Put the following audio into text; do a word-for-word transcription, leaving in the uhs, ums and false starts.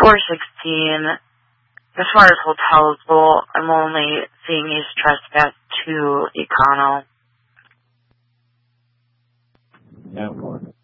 four sixteen, as far as hotels go, I'm only seeing East Trespass to Econo. Yeah, of course.